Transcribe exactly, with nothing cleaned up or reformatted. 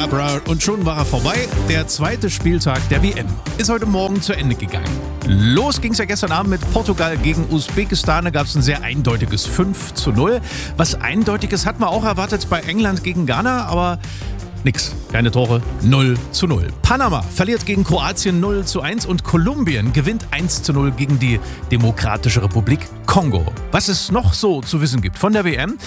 Abracadabra und schon war er vorbei. Der zweite Spieltag der W M ist heute Morgen zu Ende gegangen. Los ging es ja gestern Abend mit Portugal gegen Usbekistan. Da gab es ein sehr eindeutiges fünf zu null. Was Eindeutiges hat man auch erwartet bei England gegen Ghana, aber nix. Keine Tore. null zu null. Panama verliert gegen Kroatien null zu eins und Kolumbien gewinnt eins zu null gegen die Demokratische Republik Kongo. Was es noch so zu wissen gibt von der W M,